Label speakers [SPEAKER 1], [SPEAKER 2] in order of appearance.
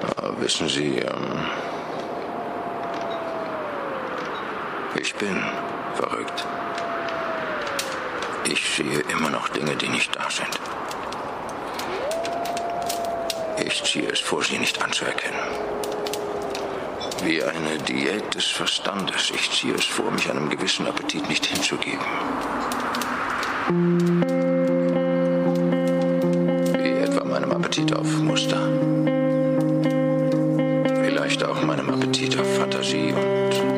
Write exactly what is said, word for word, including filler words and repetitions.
[SPEAKER 1] Aber wissen Sie, ähm, ich bin verrückt. Ich sehe immer noch Dinge, die nicht da sind. Ich ziehe es vor, sie nicht anzuerkennen. Wie eine Diät des Verstandes. Ich ziehe es vor, mich einem gewissen Appetit nicht hinzugeben. Wie etwa meinem Appetit auf Muster.